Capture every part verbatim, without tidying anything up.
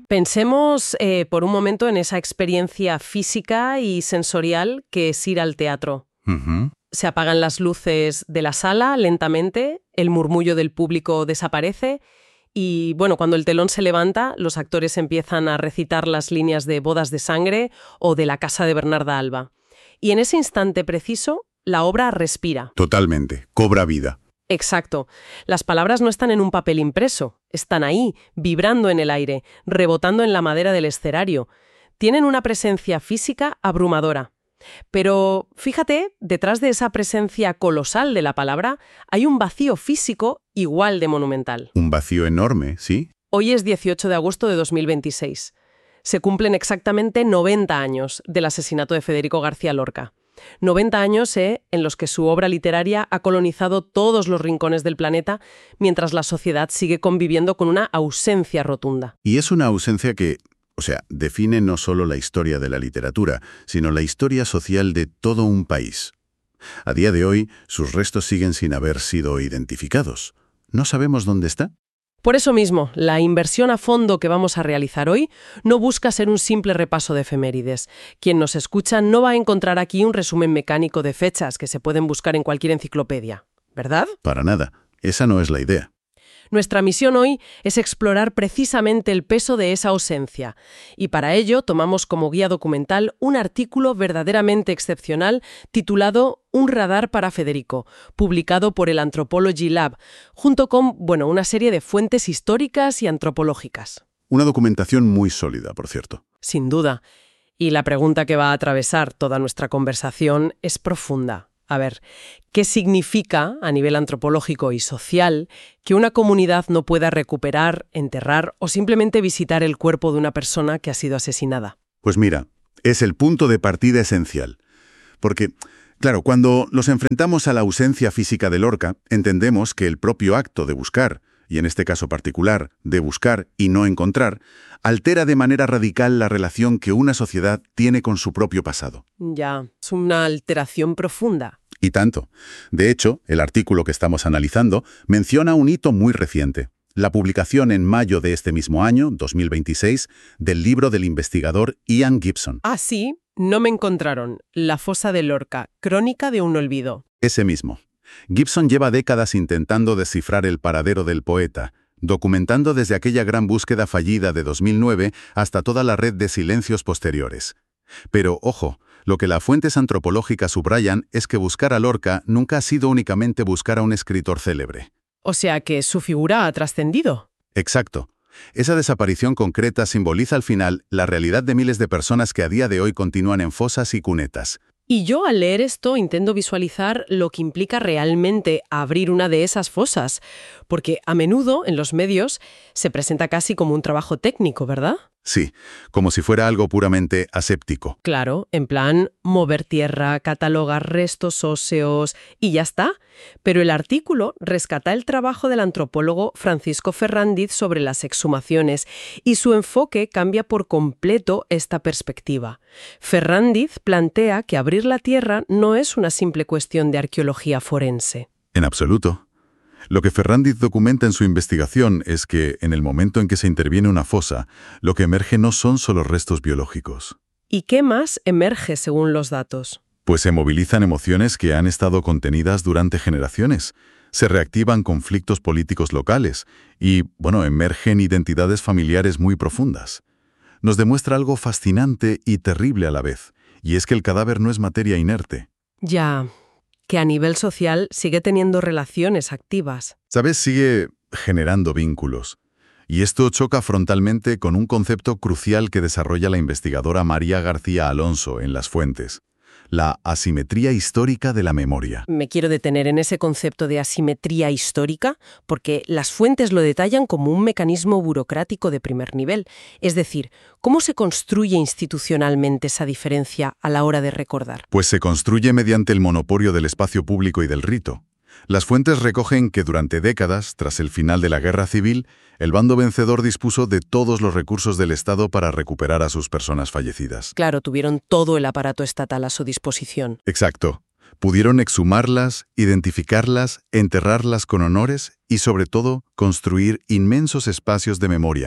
Pensemos eh, por un momento en esa experiencia física y sensorial que es ir al teatro. Ujú. Se apagan las luces de la sala lentamente, el murmullo del público desaparece y, bueno, cuando el telón se levanta, los actores empiezan a recitar las líneas de Bodas de Sangre o de La Casa de Bernarda Alba. Y en ese instante preciso, la obra respira. Totalmente. Cobra vida. Exacto. Las palabras no están en un papel impreso, están ahí, vibrando en el aire, rebotando en la madera del escenario. Tienen una presencia física abrumadora. Pero fíjate, detrás de esa presencia colosal de la palabra hay un vacío físico igual de monumental. Un vacío enorme, ¿sí? Hoy es dieciocho de agosto de dos mil veintiséis. Se cumplen exactamente noventa años del asesinato de Federico García Lorca. noventa años eh, en los que su obra literaria ha colonizado todos los rincones del planeta mientras la sociedad sigue conviviendo con una ausencia rotunda. Y es una ausencia que, o sea, define no solo la historia de la literatura, sino la historia social de todo un país. A día de hoy, sus restos siguen sin haber sido identificados. ¿No sabemos dónde está? Por eso mismo, la inversión a fondo que vamos a realizar hoy no busca ser un simple repaso de efemérides. Quien nos escucha no va a encontrar aquí un resumen mecánico de fechas que se pueden buscar en cualquier enciclopedia, ¿verdad? Para nada. Esa no es la idea. Nuestra misión hoy es explorar precisamente el peso de esa ausencia, y para ello tomamos como guía documental un artículo verdaderamente excepcional titulado Un radar para Federico, publicado por el Anthropology Lab, junto con, bueno, una serie de fuentes históricas y antropológicas. Una documentación muy sólida, por cierto. Sin duda. Y la pregunta que va a atravesar toda nuestra conversación es profunda. A ver, ¿qué significa, a nivel antropológico y social, que una comunidad no pueda recuperar, enterrar o simplemente visitar el cuerpo de una persona que ha sido asesinada? Pues mira, es el punto de partida esencial. Porque, claro, cuando nos enfrentamos a la ausencia física de Lorca, entendemos que el propio acto de buscar, y en este caso particular, de buscar y no encontrar, altera de manera radical la relación que una sociedad tiene con su propio pasado. Ya, es una alteración profunda. Y tanto. De hecho, el artículo que estamos analizando menciona un hito muy reciente. La publicación en mayo de este mismo año, dos mil veintiséis, del libro del investigador Ian Gibson. Ah, sí, no me encontraron. La fosa de Lorca, crónica de un olvido. Ese mismo. Gibson lleva décadas intentando descifrar el paradero del poeta, documentando desde aquella gran búsqueda fallida de dos mil nueve hasta toda la red de silencios posteriores. Pero, ojo, lo que las fuentes antropológicas subrayan es que buscar a Lorca nunca ha sido únicamente buscar a un escritor célebre. O sea que su figura ha trascendido. Exacto. Esa desaparición concreta simboliza al final la realidad de miles de personas que a día de hoy continúan en fosas y cunetas. Y yo al leer esto intento visualizar lo que implica realmente abrir una de esas fosas, porque a menudo en los medios se presenta casi como un trabajo técnico, ¿verdad? Sí, como si fuera algo puramente aséptico. Claro, en plan mover tierra, catalogar restos óseos y ya está. Pero el artículo rescata el trabajo del antropólogo Francisco Ferrandiz sobre las exhumaciones y su enfoque cambia por completo esta perspectiva. Ferrandiz plantea que abrir la tierra no es una simple cuestión de arqueología forense. En absoluto. Lo que Ferrandiz documenta en su investigación es que, en el momento en que se interviene una fosa, lo que emerge no son solo restos biológicos. ¿Y qué más emerge según los datos? Pues se movilizan emociones que han estado contenidas durante generaciones, se reactivan conflictos políticos locales y, bueno, emergen identidades familiares muy profundas. Nos demuestra algo fascinante y terrible a la vez, y es que el cadáver no es materia inerte. Ya, que a nivel social sigue teniendo relaciones activas. ¿Sabes? Sigue generando vínculos. Y esto choca frontalmente con un concepto crucial que desarrolla la investigadora María García Alonso en Las Fuentes: la asimetría histórica de la memoria. Me quiero detener en ese concepto de asimetría histórica porque las fuentes lo detallan como un mecanismo burocrático de primer nivel. Es decir, ¿cómo se construye institucionalmente esa diferencia a la hora de recordar? Pues se construye mediante el monopolio del espacio público y del rito. Las fuentes recogen que durante décadas, tras el final de la Guerra Civil, el bando vencedor dispuso de todos los recursos del Estado para recuperar a sus personas fallecidas. Claro, tuvieron todo el aparato estatal a su disposición. Exacto. Pudieron exhumarlas, identificarlas, enterrarlas con honores y, sobre todo, construir inmensos espacios de memoria.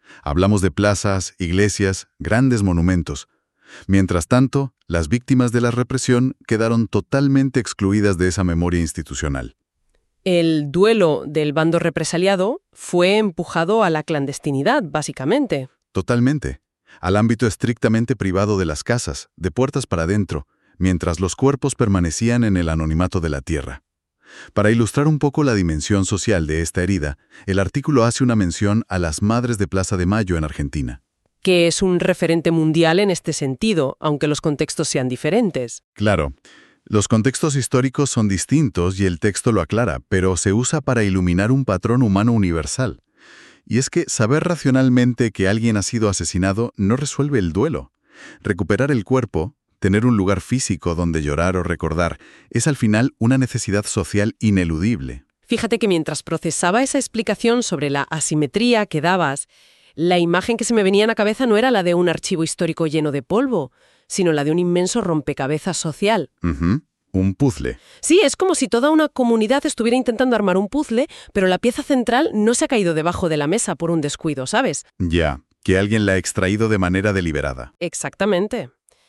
Hablamos de plazas, iglesias, grandes monumentos. Mientras tanto, las víctimas de la represión quedaron totalmente excluidas de esa memoria institucional. El duelo del bando represaliado fue empujado a la clandestinidad, básicamente. Totalmente. Al ámbito estrictamente privado de las casas, de puertas para adentro, mientras los cuerpos permanecían en el anonimato de la tierra. Para ilustrar un poco la dimensión social de esta herida, el artículo hace una mención a las Madres de Plaza de Mayo en Argentina. Que es un referente mundial en este sentido, aunque los contextos sean diferentes. Claro, los contextos históricos son distintos y el texto lo aclara, pero se usa para iluminar un patrón humano universal. Y es que saber racionalmente que alguien ha sido asesinado no resuelve el duelo. Recuperar el cuerpo, tener un lugar físico donde llorar o recordar, es al final una necesidad social ineludible. Fíjate que mientras procesaba esa explicación sobre la asimetría que dabas, la imagen que se me venía a la cabeza no era la de un archivo histórico lleno de polvo, sino la de un inmenso rompecabezas social. Uh-huh. Un puzzle. Sí, es como si toda una comunidad estuviera intentando armar un puzzle, pero la pieza central no se ha caído debajo de la mesa por un descuido, ¿sabes? Ya, que alguien la ha extraído de manera deliberada. Exactamente.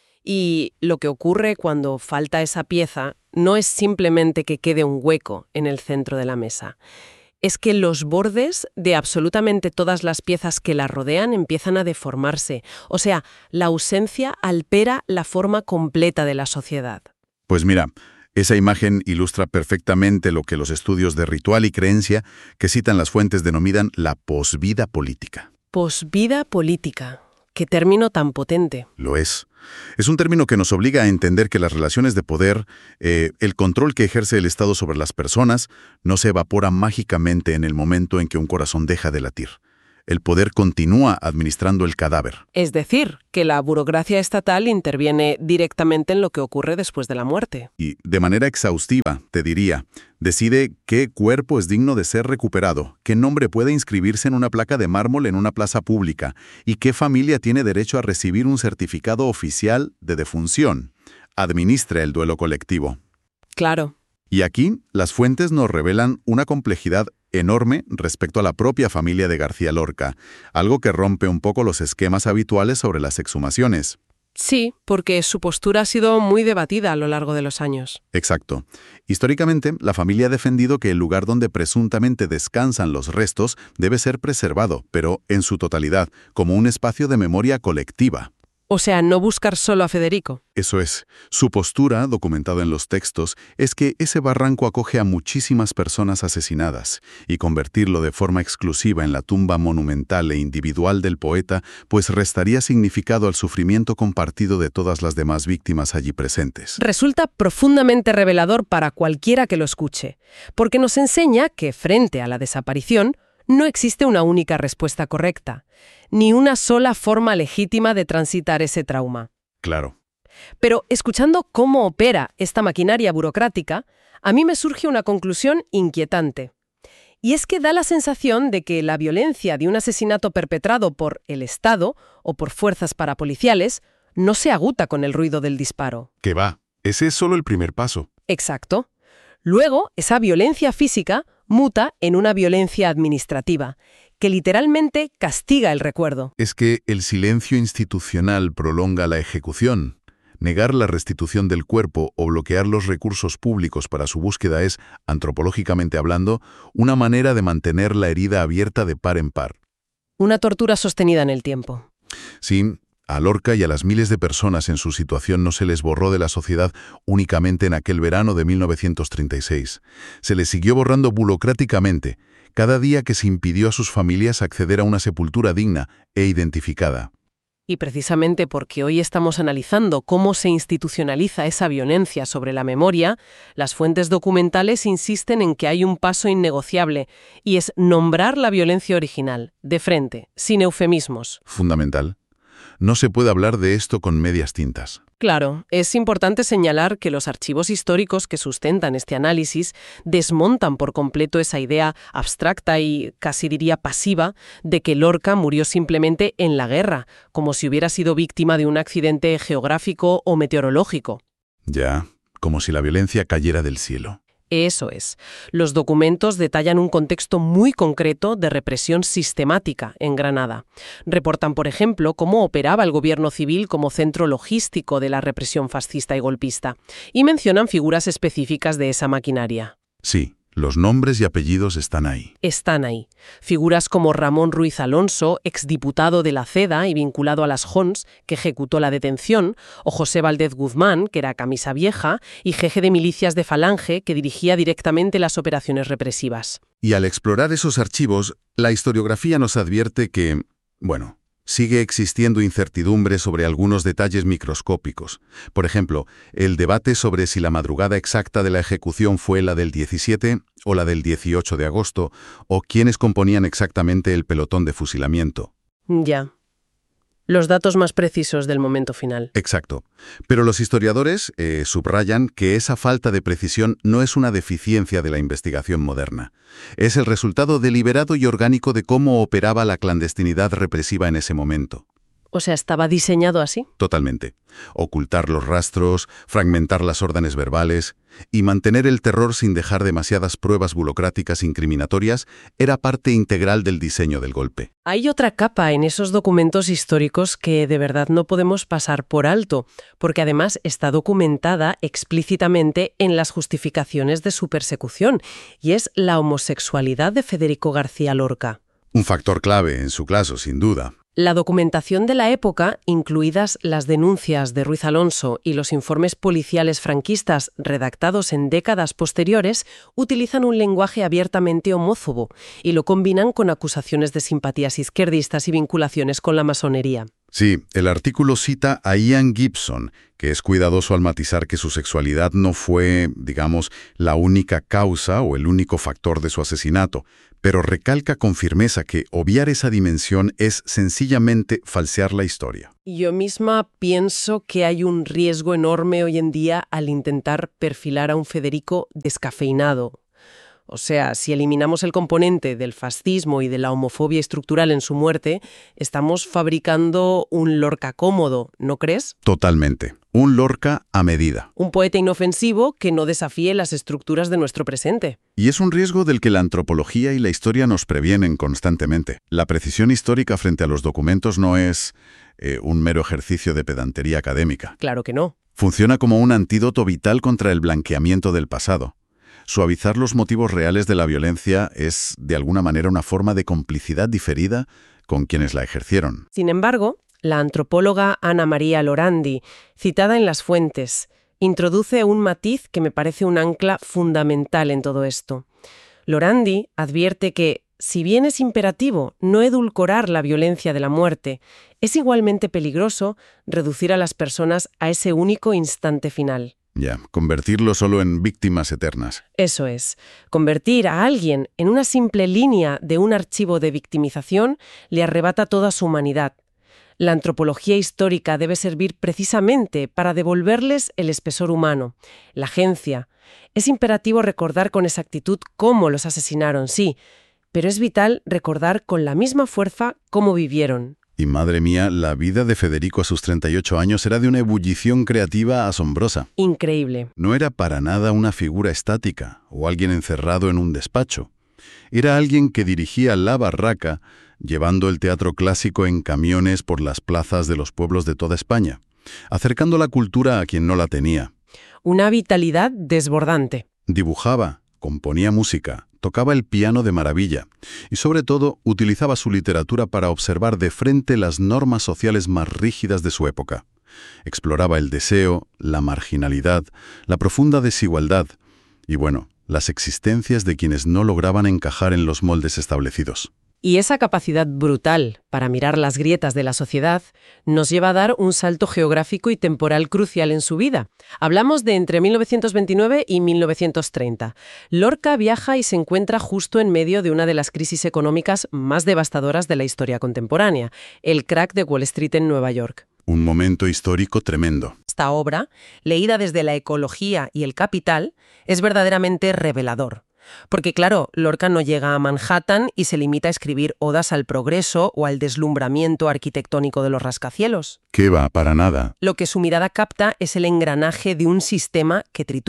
Y lo que ocurre cuando falta esa pieza no es simplemente que quede un hueco en el centro de la mesa. Es que los bordes de absolutamente todas las piezas que la rodean empiezan a deformarse. O sea, la ausencia altera la forma completa de la sociedad. Pues mira, esa imagen ilustra perfectamente lo que los estudios de ritual y creencia que citan las fuentes denominan la posvida política. Posvida política. ¡Qué término tan potente! Lo es. Es un término que nos obliga a entender que las relaciones de poder, eh, el control que ejerce el Estado sobre las personas, no se evapora mágicamente en el momento en que un corazón deja de latir. El poder continúa administrando el cadáver. Es decir, que la burocracia estatal interviene directamente en lo que ocurre después de la muerte. Y, de manera exhaustiva, te diría, decide qué cuerpo es digno de ser recuperado, qué nombre puede inscribirse en una placa de mármol en una plaza pública y qué familia tiene derecho a recibir un certificado oficial de defunción. Administra el duelo colectivo. Claro. Y aquí, las fuentes nos revelan una complejidad enorme respecto a la propia familia de García Lorca, algo que rompe un poco los esquemas habituales sobre las exhumaciones. Sí, porque su postura ha sido muy debatida a lo largo de los años. Exacto. Históricamente, la familia ha defendido que el lugar donde presuntamente descansan los restos debe ser preservado, pero en su totalidad, como un espacio de memoria colectiva. O sea, no buscar solo a Federico. Eso es. Su postura, documentada en los textos, es que ese barranco acoge a muchísimas personas asesinadas, y convertirlo de forma exclusiva en la tumba monumental e individual del poeta, pues restaría significado al sufrimiento compartido de todas las demás víctimas allí presentes. Resulta profundamente revelador para cualquiera que lo escuche, porque nos enseña que, frente a la desaparición, no existe una única respuesta correcta, ni una sola forma legítima de transitar ese trauma. Claro. Pero escuchando cómo opera esta maquinaria burocrática, a mí me surge una conclusión inquietante. Y es que da la sensación de que la violencia de un asesinato perpetrado por el Estado o por fuerzas parapoliciales no se agota con el ruido del disparo. Que va. Ese es solo el primer paso. Exacto. Luego, esa violencia física muta en una violencia administrativa, que literalmente castiga el recuerdo. Es que el silencio institucional prolonga la ejecución. Negar la restitución del cuerpo o bloquear los recursos públicos para su búsqueda es, antropológicamente hablando, una manera de mantener la herida abierta de par en par. Una tortura sostenida en el tiempo. Sí, a Lorca y a las miles de personas en su situación no se les borró de la sociedad únicamente en aquel verano de mil novecientos treinta y seis. Se les siguió borrando burocráticamente, cada día que se impidió a sus familias acceder a una sepultura digna e identificada. Y precisamente porque hoy estamos analizando cómo se institucionaliza esa violencia sobre la memoria, las fuentes documentales insisten en que hay un paso innegociable, y es nombrar la violencia original, de frente, sin eufemismos. Fundamental. No se puede hablar de esto con medias tintas. Claro, es importante señalar que los archivos históricos que sustentan este análisis desmontan por completo esa idea abstracta y casi diría pasiva de que Lorca murió simplemente en la guerra, como si hubiera sido víctima de un accidente geográfico o meteorológico. Ya, como si la violencia cayera del cielo. Eso es. Los documentos detallan un contexto muy concreto de represión sistemática en Granada. Reportan, por ejemplo, cómo operaba el gobierno civil como centro logístico de la represión fascista y golpista, y mencionan figuras específicas de esa maquinaria. Sí, los nombres y apellidos están ahí. Están ahí. Figuras como Ramón Ruiz Alonso, exdiputado de la CEDA y vinculado a las Jons, que ejecutó la detención, o José Valdez Guzmán, que era camisa vieja, y jefe de milicias de Falange, que dirigía directamente las operaciones represivas. Y al explorar esos archivos, la historiografía nos advierte que, bueno, sigue existiendo incertidumbre sobre algunos detalles microscópicos. Por ejemplo, el debate sobre si la madrugada exacta de la ejecución fue la del diecisiete o la del dieciocho de agosto, o quiénes componían exactamente el pelotón de fusilamiento. Ya. Los datos más precisos del momento final. Exacto. Pero los historiadores eh, subrayan que esa falta de precisión no es una deficiencia de la investigación moderna. Es el resultado deliberado y orgánico de cómo operaba la clandestinidad represiva en ese momento. O sea, ¿estaba diseñado así? Totalmente. Ocultar los rastros, fragmentar las órdenes verbales y mantener el terror sin dejar demasiadas pruebas burocráticas incriminatorias era parte integral del diseño del golpe. Hay otra capa en esos documentos históricos que de verdad no podemos pasar por alto, porque además está documentada explícitamente en las justificaciones de su persecución, y es la homosexualidad de Federico García Lorca. Un factor clave en su caso, sin duda. La documentación de la época, incluidas las denuncias de Ruiz Alonso y los informes policiales franquistas redactados en décadas posteriores, utilizan un lenguaje abiertamente homófobo y lo combinan con acusaciones de simpatías izquierdistas y vinculaciones con la masonería. Sí, el artículo cita a Ian Gibson, que es cuidadoso al matizar que su sexualidad no fue, digamos, la única causa o el único factor de su asesinato, pero recalca con firmeza que obviar esa dimensión es sencillamente falsear la historia. Yo misma pienso que hay un riesgo enorme hoy en día al intentar perfilar a un Federico descafeinado. O sea, si eliminamos el componente del fascismo y de la homofobia estructural en su muerte, estamos fabricando un Lorca cómodo, ¿no crees? Totalmente. Un Lorca a medida. Un poeta inofensivo que no desafíe las estructuras de nuestro presente. Y es un riesgo del que la antropología y la historia nos previenen constantemente. La precisión histórica frente a los documentos no es eh, un mero ejercicio de pedantería académica. Claro que no. Funciona como un antídoto vital contra el blanqueamiento del pasado. Suavizar los motivos reales de la violencia es, de alguna manera, una forma de complicidad diferida con quienes la ejercieron. Sin embargo, la antropóloga Ana María Lorandi, citada en las fuentes, introduce un matiz que me parece un ancla fundamental en todo esto. Lorandi advierte que, si bien es imperativo no edulcorar la violencia de la muerte, es igualmente peligroso reducir a las personas a ese único instante final. Ya, convertirlo solo en víctimas eternas. Eso es. Convertir a alguien en una simple línea de un archivo de victimización le arrebata toda su humanidad. La antropología histórica debe servir precisamente para devolverles el espesor humano, la agencia. Es imperativo recordar con exactitud cómo los asesinaron, sí, pero es vital recordar con la misma fuerza cómo vivieron. Y madre mía, la vida de Federico a sus treinta y ocho años era de una ebullición creativa asombrosa. Increíble. No era para nada una figura estática o alguien encerrado en un despacho. Era alguien que dirigía la barraca, llevando el teatro clásico en camiones por las plazas de los pueblos de toda España, acercando la cultura a quien no la tenía. Una vitalidad desbordante. Dibujaba, componía música, tocaba el piano de maravilla y, sobre todo, utilizaba su literatura para observar de frente las normas sociales más rígidas de su época. Exploraba el deseo, la marginalidad, la profunda desigualdad y, bueno, las existencias de quienes no lograban encajar en los moldes establecidos. Y esa capacidad brutal para mirar las grietas de la sociedad nos lleva a dar un salto geográfico y temporal crucial en su vida. Hablamos de entre mil novecientos veintinueve y mil novecientos treinta. Lorca viaja y se encuentra justo en medio de una de las crisis económicas más devastadoras de la historia contemporánea, el crack de Wall Street en Nueva York. Un momento histórico tremendo. Esta obra, leída desde la ecología y el capital, es verdaderamente revelador. Porque claro, Lorca no llega a Manhattan y se limita a escribir odas al progreso o al deslumbramiento arquitectónico de los rascacielos. ¿Qué va? Para nada. Lo que su mirada capta es el engranaje de un sistema que tritura.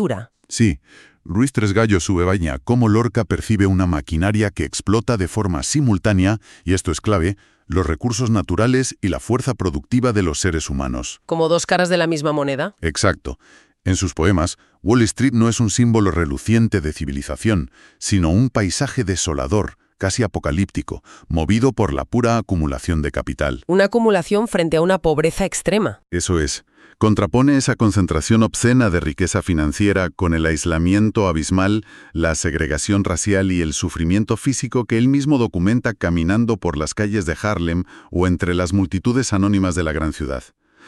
Sí, Ruiz Tresgallo subebaña cómo Lorca percibe una maquinaria que explota de forma simultánea, y esto es clave, los recursos naturales y la fuerza productiva de los seres humanos. Como dos caras de la misma moneda. Exacto. En sus poemas, Wall Street no es un símbolo reluciente de civilización, sino un paisaje desolador, casi apocalíptico, movido por la pura acumulación de capital. Una acumulación frente a una pobreza extrema. Eso es. Contrapone esa concentración obscena de riqueza financiera con el aislamiento abismal, la segregación racial y el sufrimiento físico que él mismo documenta caminando por las calles de Harlem o entre las multitudes anónimas de la gran ciudad.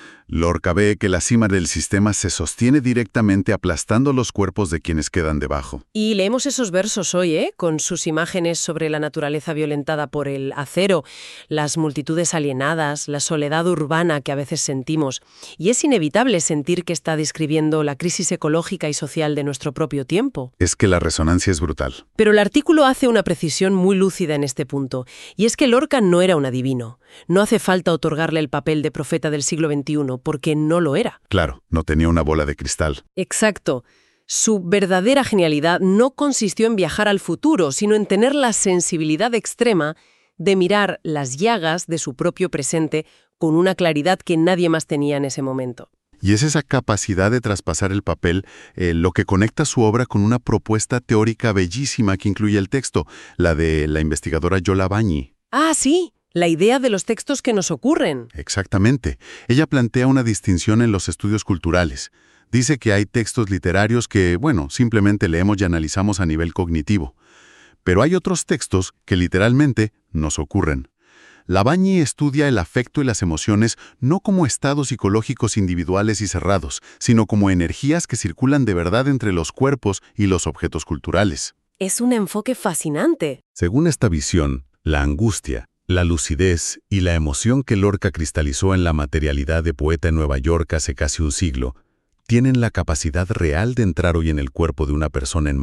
Lorca ve que la cima del sistema se sostiene directamente aplastando los cuerpos de quienes quedan debajo. Y leemos esos versos hoy, ¿eh? Con sus imágenes sobre la naturaleza violentada por el acero, las multitudes alienadas, la soledad urbana que a veces sentimos. Y es inevitable sentir que está describiendo la crisis ecológica y social de nuestro propio tiempo. Es que la resonancia es brutal. Pero el artículo hace una precisión muy lúcida en este punto, y es que Lorca no era un adivino. No hace falta otorgarle el papel de profeta del siglo veintiuno, porque no lo era. Claro, no tenía una bola de cristal. Exacto. Su verdadera genialidad no consistió en viajar al futuro, sino en tener la sensibilidad extrema de mirar las llagas de su propio presente con una claridad que nadie más tenía en ese momento. Y es esa capacidad de traspasar el papel eh, lo que conecta su obra con una propuesta teórica bellísima que incluye el texto, la de la investigadora Yola Bañi. Ah, sí. La idea de los textos que nos ocurren. Exactamente. Ella plantea una distinción en los estudios culturales. Dice que hay textos literarios que, bueno, simplemente leemos y analizamos a nivel cognitivo. Pero hay otros textos que literalmente nos ocurren. Labañi estudia el afecto y las emociones no como estados psicológicos individuales y cerrados, sino como energías que circulan de verdad entre los cuerpos y los objetos culturales. Es un enfoque fascinante. Según esta visión, la angustia, la lucidez y la emoción que Lorca cristalizó en la materialidad de poeta en Nueva York hace casi un siglo, tienen la capacidad real de entrar hoy en el cuerpo de una persona en